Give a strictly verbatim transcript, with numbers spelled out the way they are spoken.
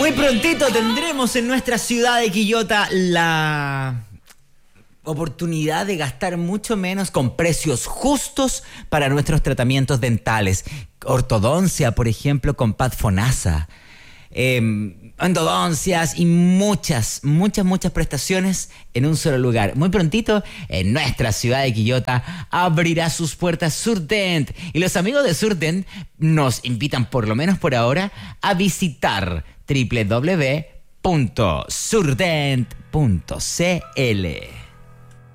Muy prontito tendremos en nuestra ciudad de Quillota la oportunidad de gastar mucho menos con precios justos para nuestros tratamientos dentales. Ortodoncia, por ejemplo, con Pat Fonasa. Eh, endodoncias y muchas, muchas, muchas prestaciones en un solo lugar. Muy prontito, en nuestra ciudad de Quillota, abrirá sus puertas Surdent. Y los amigos de Surdent nos invitan, por lo menos por ahora, a visitar doble u doble u doble u punto surdent punto c l.